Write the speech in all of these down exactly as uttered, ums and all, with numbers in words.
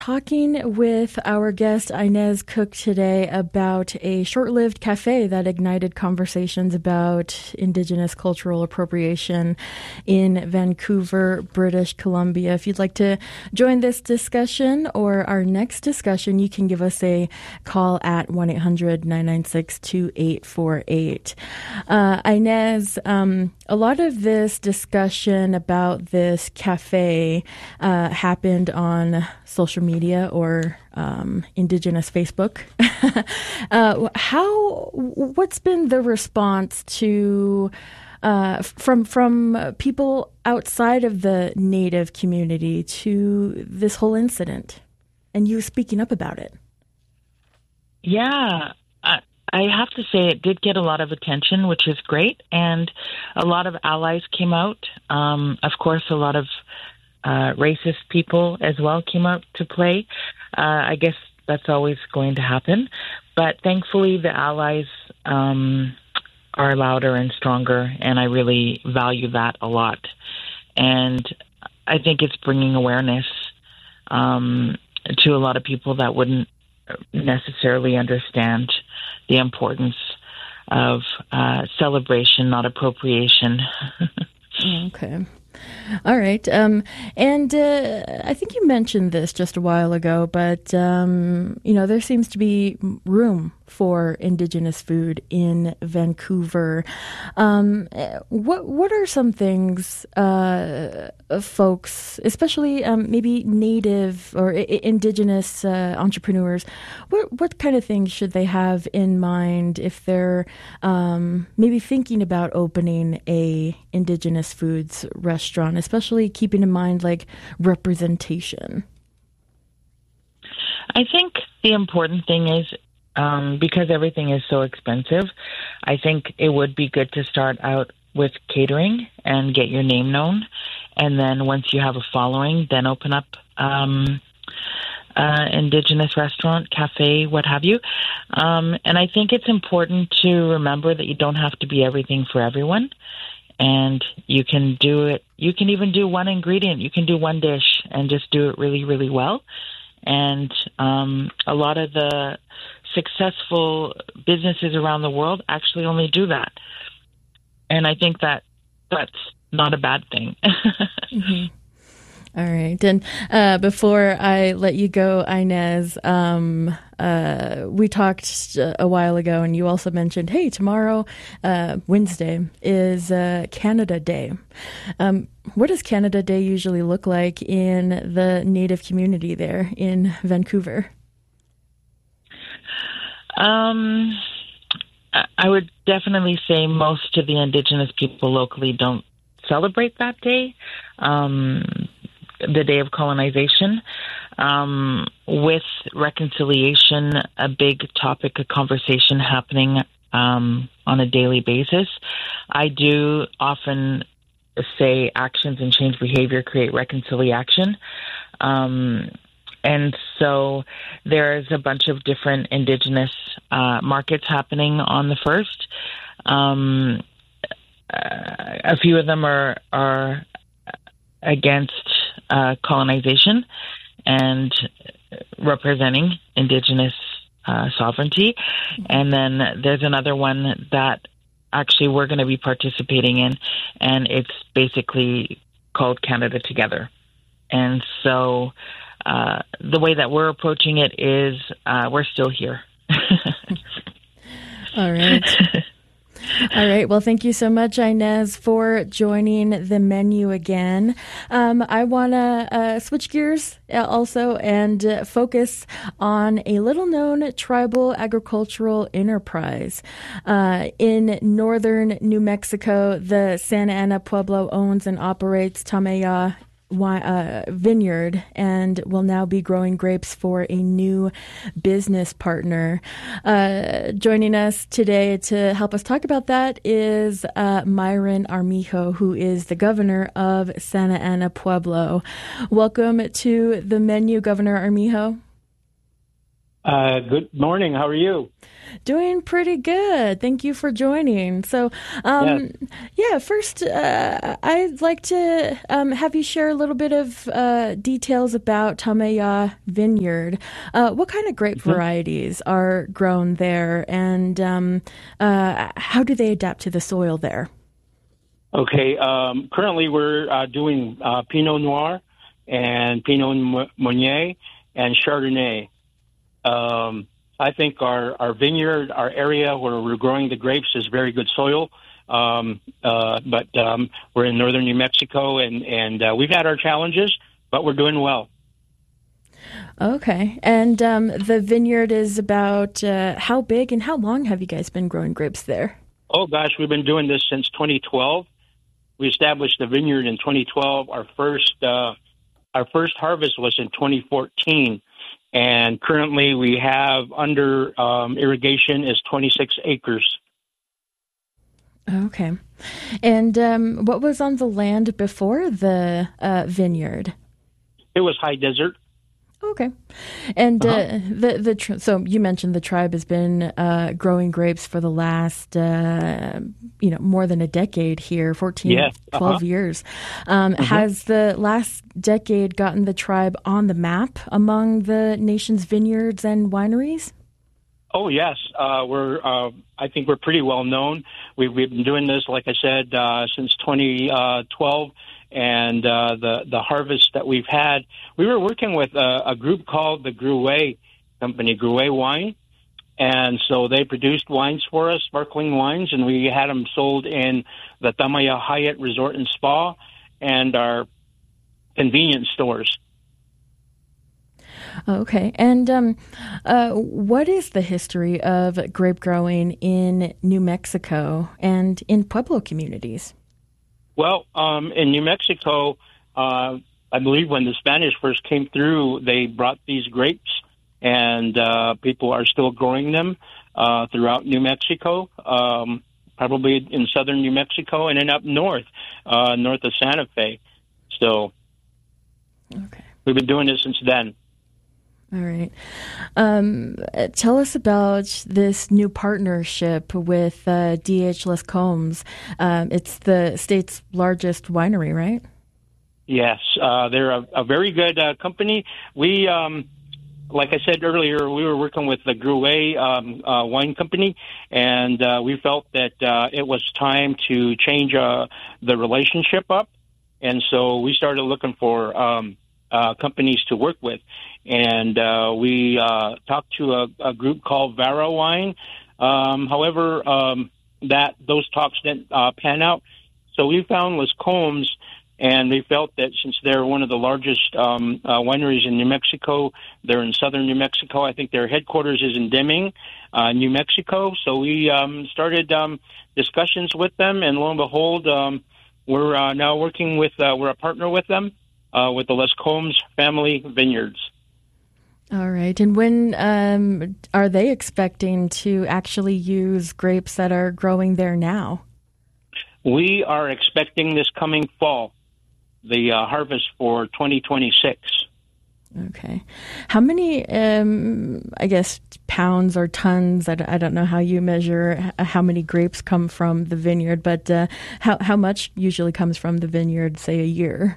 Talking with our guest Inez Cook today about a short-lived cafe that ignited conversations about Indigenous cultural appropriation in Vancouver, British Columbia. If you'd like to join this discussion or our next discussion, you can give us a call at one eight hundred nine nine six two eight four eight. Uh, Inez, um, a lot of this discussion about this cafe uh, happened on social media or um, Indigenous Facebook. uh, how? What's been the response to uh, from from people outside of the Native community to this whole incident, and you speaking up about it? Yeah, I, I have to say it did get a lot of attention, which is great, and a lot of allies came out. Um, of course, a lot of Uh, racist people as well came out to play. Uh, I guess that's always going to happen. But thankfully, the allies um, are louder and stronger, and I really value that a lot. And I think it's bringing awareness um, to a lot of people that wouldn't necessarily understand the importance of uh, celebration, not appropriation. Okay. All right. Um, and uh, I think you mentioned this just a while ago, but, um, you know, there seems to be room for Indigenous food in Vancouver. Um, what what are some things uh, folks, especially um, maybe Native or I- Indigenous uh, entrepreneurs, what, what kind of things should they have in mind if they're um, maybe thinking about opening a Indigenous foods restaurant, especially keeping in mind like representation? I think the important thing is Um, because everything is so expensive, I think it would be good to start out with catering and get your name known. And then once you have a following, then open up um, uh, Indigenous restaurant, cafe, what have you. Um, and I think it's important to remember that you don't have to be everything for everyone. And you can do it. You can even do one ingredient. You can do one dish and just do it really, really well. And um, a lot of the successful businesses around the world actually only do that. And I think that that's not a bad thing. Mm-hmm. All right. And uh, before I let you go, Inez, um, uh, we talked a while ago and you also mentioned, hey, tomorrow, uh, Wednesday, is uh, Canada Day. Um, what does Canada Day usually look like in the Native community there in Vancouver? Um, I would definitely say most of the Indigenous people locally don't celebrate that day, um, the day of colonization. Um, with reconciliation, a big topic of conversation happening um, on a daily basis, I do often say actions and change behavior create reconciliation. Um And so there's a bunch of different Indigenous uh, markets happening on the first. Um, uh, a few of them are are against uh, colonization and representing Indigenous uh, sovereignty. And then there's another one that actually we're going to be participating in, and it's basically called Canada Together. And so Uh, the way that we're approaching it is uh, we're still here. All right. All right. Well, thank you so much, Inez, for joining the menu again. Um, I want to uh, switch gears also and uh, focus on a little-known tribal agricultural enterprise. Uh, in northern New Mexico, the Santa Ana Pueblo owns and operates Tamaya Uh, vineyard and will now be growing grapes for a new business partner. Uh, joining us today to help us talk about that is uh, Myron Armijo, who is the governor of Santa Ana Pueblo. Welcome to the menu, Governor Armijo. Uh, good morning. How are you? Doing pretty good. Thank you for joining. So, Yes. um, yeah, first, uh, I'd like to um, have you share a little bit of uh, details about Tamaya Vineyard. Uh, what kind of grape Mhm. varieties are grown there, and um, uh, how do they adapt to the soil there? Okay. Um, currently, we're uh, doing uh, Pinot Noir and Pinot M- Meunier and Chardonnay. Um, I think our, our vineyard, our area where we're growing the grapes, is very good soil. Um, uh, but um, we're in northern New Mexico, and and uh, we've had our challenges, but we're doing well. Okay, and um, the vineyard is about uh, how big and how long have you guys been growing grapes there? Oh gosh, we've been doing this since twenty twelve. We established the vineyard in twenty twelve. Our first uh, our first harvest was in twenty fourteen, and currently we have under um, irrigation is twenty-six acres. Okay. And um, what was on the land before the uh, vineyard? It was high desert. Okay. And Uh-huh. uh, the the tr- so you mentioned the tribe has been uh, growing grapes for the last uh, you know more than a decade here, fourteen, Yes. Uh-huh. twelve years. Um, hmm has the last decade gotten the tribe on the map among the nation's vineyards and wineries? Oh yes, uh, we're. Uh, I think we're pretty well known. We've, we've been doing this, like I said, uh, since twenty twelve, and uh, the the harvest that we've had. We were working with a, a group called the Gruet Company, Gruet Wine, and so they produced wines for us, sparkling wines, and we had them sold in the Tamaya Hyatt Resort and Spa and our convenience stores. Okay. And um, uh, what is the history of grape growing in New Mexico and in Pueblo communities? Well, um, in New Mexico, uh, I believe when the Spanish first came through, they brought these grapes, and uh, people are still growing them uh, throughout New Mexico, um, probably in southern New Mexico, and then up north, uh, north of Santa Fe. So Okay. we've been doing this since then. All right. Um, uh, tell us about this new partnership with uh, D H. Lescombs. Um, it's the state's largest winery, right? Yes, uh, they're a, a very good uh, company. We, um, like I said earlier, we were working with the Gruet um, uh, Wine Company, and uh, we felt that uh, it was time to change uh, the relationship up. And so we started looking for um, uh, companies to work with. And uh, we uh, talked to a, a group called Vara Wine. Um, however, um, that those talks didn't uh, pan out. So we found Lescombs, and we felt that since they're one of the largest um, uh, wineries in New Mexico, they're in southern New Mexico. I think their headquarters is in Deming, uh, New Mexico. So we um, started um, discussions with them, and lo and behold, um, we're uh, now working with, uh, we're a partner with them, uh, with the Lescombs Family Vineyards. All right. And when um, are they expecting to actually use grapes that are growing there now? We are expecting this coming fall, the uh, harvest for twenty twenty-six. Okay. How many, um, I guess, pounds or tons, I, d- I don't know how you measure h- how many grapes come from the vineyard, but uh, how, how much usually comes from the vineyard, say, a year?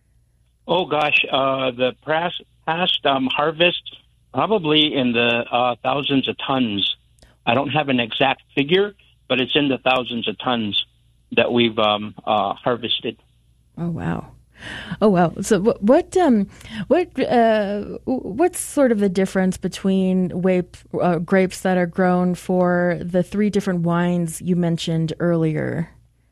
Oh gosh, uh, the past, past um, harvest probably in the uh, thousands of tons. I don't have an exact figure, but it's in the thousands of tons that we've um, uh, harvested. Oh, wow. Oh, wow. So what, what, um, what, uh, what's sort of the difference between wape, uh, grapes that are grown for the three different wines you mentioned earlier?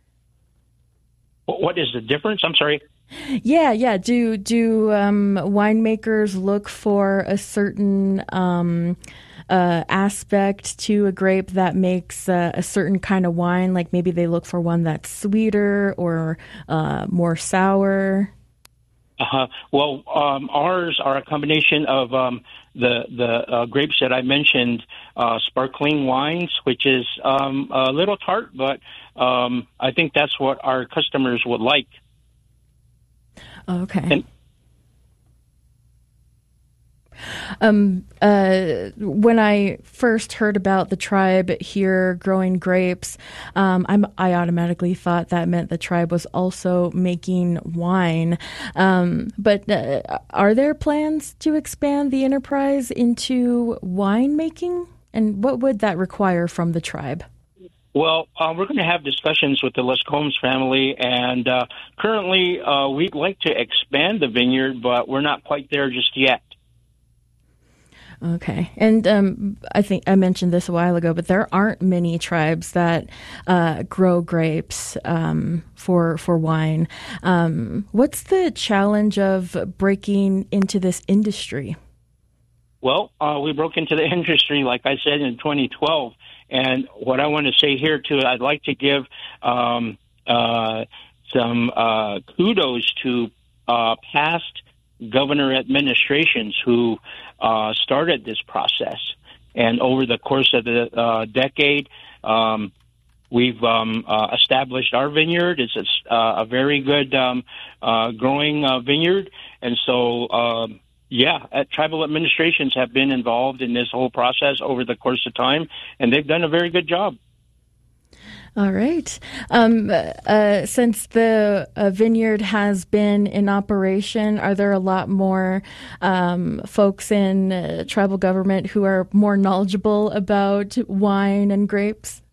What is the difference? I'm sorry. Yeah, yeah. Do do um, winemakers look for a certain um, uh, aspect to a grape that makes uh, a certain kind of wine? Like maybe they look for one that's sweeter or uh, more sour. Uh-huh. Well, um, ours are a combination of um, the the uh, grapes that I mentioned, uh, sparkling wines, which is um, a little tart, but um, I think that's what our customers would like. Okay. And Um, uh, when I first heard about the tribe here growing grapes, um, I'm, I automatically thought that meant the tribe was also making wine. Um, but uh, are there plans to expand the enterprise into winemaking? And what would that require from the tribe? Well, uh, we're going to have discussions with the Lescombs family, and uh, currently uh, we'd like to expand the vineyard, but we're not quite there just yet. Okay. And um, I think I mentioned this a while ago, but there aren't many tribes that uh, grow grapes um, for for wine. Um, what's the challenge of breaking into this industry? Well, uh, we broke into the industry, like I said, in twenty twelve. And what I want to say here, too, I'd like to give um, uh, some uh, kudos to uh, past governor administrations who uh, started this process. And over the course of the uh, decade, um, we've um, uh, established our vineyard. It's a, uh, a very good um, uh, growing uh, vineyard. And so... Um, Yeah, uh, tribal administrations have been involved in this whole process over the course of time, and they've done a very good job. All right. Um, uh, since the uh, vineyard has been in operation, are there a lot more um, folks in uh, tribal government who are more knowledgeable about wine and grapes?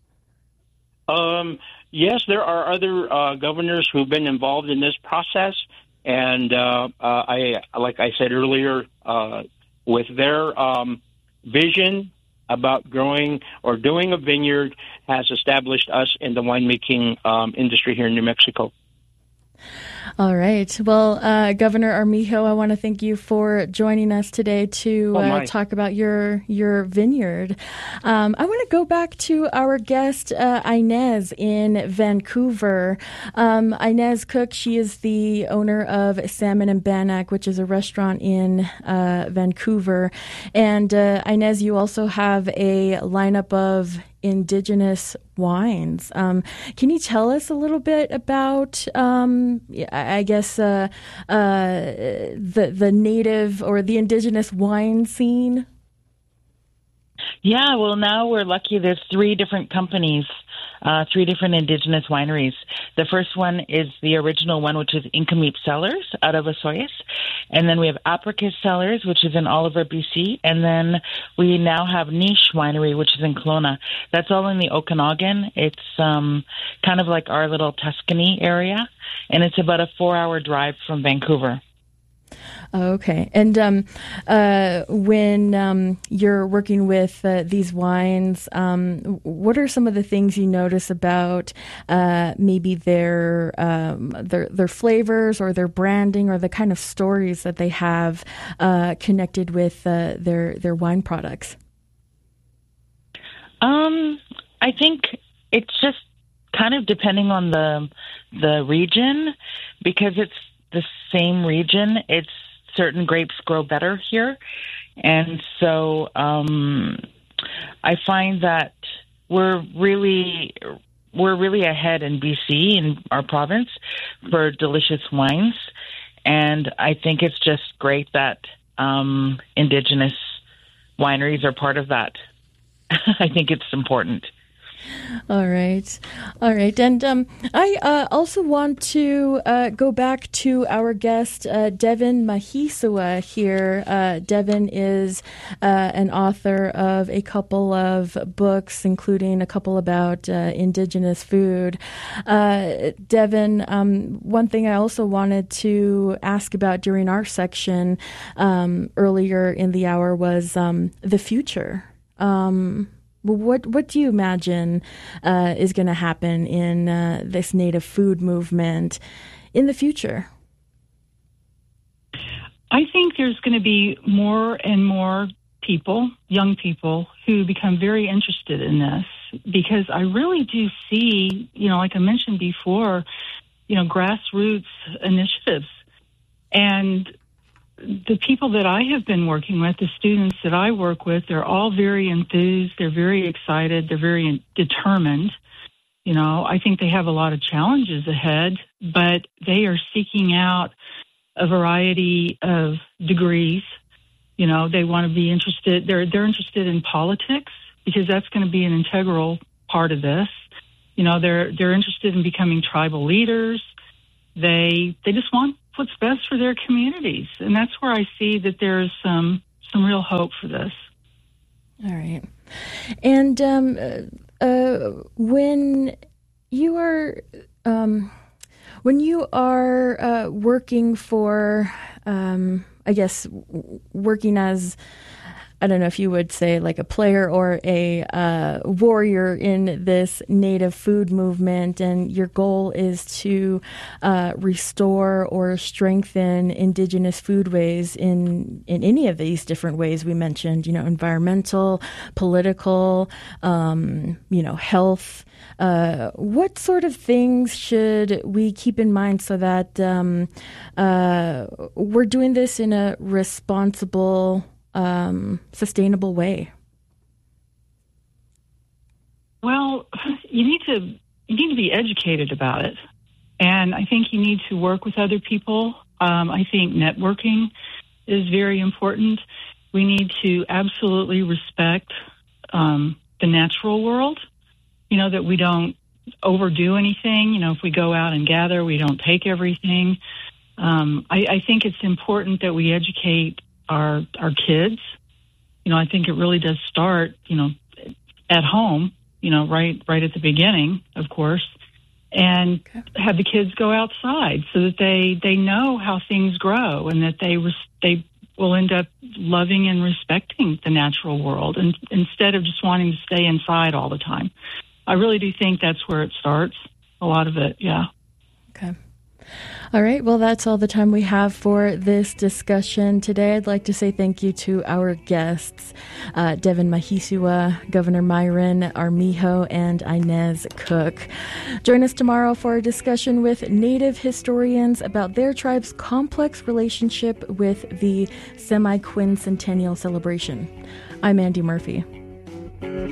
Um, yes, there are other uh, governors who've been involved in this process. And uh, uh, I, like I said earlier, uh, with their um, vision about growing or doing a vineyard, has established us in the winemaking um, industry here in New Mexico. All right. Well, uh, Governor Armijo, I want to thank you for joining us today to oh, uh, talk about your your vineyard. Um, I want to go back to our guest, uh, Inez, in Vancouver. Um, Inez Cook, she is the owner of Salmon and Bannock, which is a restaurant in uh, Vancouver. And uh, Inez, you also have a lineup of Indigenous wines. Um, can you tell us a little bit about, um, I guess, uh, uh, the the native or the Indigenous wine scene? Yeah, well, now we're lucky. There's three different companies, uh, three different Indigenous wineries. The first one is the original one, which is Incameep Cellars out of Osoyoos. And then we have Apricus Cellars, which is in Oliver, B C. And then we now have Niche Winery, which is in Kelowna. That's all in the Okanagan. It's um, kind of like our little Tuscany area. And it's about a four-hour drive from Vancouver. Okay. And um, uh, when um, you're working with uh, these wines, um, what are some of the things you notice about uh, maybe their, um, their their flavors or their branding or the kind of stories that they have uh, connected with uh, their their wine products? Um, I think it's just kind of depending on the the region, because it's the same region. It's certain grapes grow better here. And so um, I find that we're really we're really ahead in B C, in our province, for delicious wines. And I think it's just great that um, Indigenous wineries are part of that. I think it's important. All right. All right. And um, I uh, also want to uh, go back to our guest, uh, Devin Mahisua here. Uh, Devin is uh, an author of a couple of books, including a couple about uh, Indigenous food. Uh, Devin, um, one thing I also wanted to ask about during our section um, earlier in the hour was um, the future. Um What what do you imagine uh, is going to happen in uh, this native food movement in the future? I think there's going to be more and more people, young people, who become very interested in this, because I really do see, you know, like I mentioned before, you know, grassroots initiatives. And the people that I have been working with, the students that I work with, they're all very enthused. They're very excited. They're very determined. You know, I think they have a lot of challenges ahead, but they are seeking out a variety of degrees You know, they want to be interested. They're they're interested in politics because that's going to be an integral part of this. You know, they're they're interested in becoming tribal leaders. They they just want what's best for their communities, and that's where I see that there's some some real hope for this. All right, and um, uh, when you are um, when you are uh, working for, um, I guess, w- working as, I don't know if you would say like a player or a uh, warrior in this native food movement, and your goal is to uh, restore or strengthen indigenous foodways in, in any of these different ways we mentioned, you know, environmental, political, um, you know, health. Uh, what sort of things should we keep in mind so that um, uh, we're doing this in a responsible, um, sustainable way? Well, you need to you need to be educated about it, and I think you need to work with other people. Um, I think networking is very important. We need to absolutely respect um, the natural world. You know, that we don't overdo anything. You know, if we go out and gather, we don't take everything. Um, I, I think it's important that we educate our our kids. You know, I think it really does start, you know, at home, you know, right right at the beginning, of course, and okay. have the kids go outside so that they, they know how things grow and that they res- they will end up loving and respecting the natural world, and instead of just wanting to stay inside all the time. I really do think that's where it starts, a lot of it, yeah. Okay. All right. Well, that's all the time we have for this discussion today. I'd like to say thank you to our guests, uh, Devin Mahisua, Governor Myron Armijo, and Inez Cook. Join us tomorrow for a discussion with Native historians about their tribe's complex relationship with the semi-quincentennial celebration. I'm Andy Murphy.